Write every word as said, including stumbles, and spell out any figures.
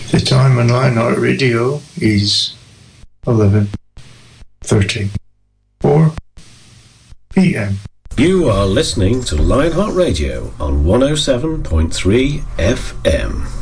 The time on Lionheart Radio is eleven thirty-four p m. You are listening to Lionheart Radio on one oh seven point three F M.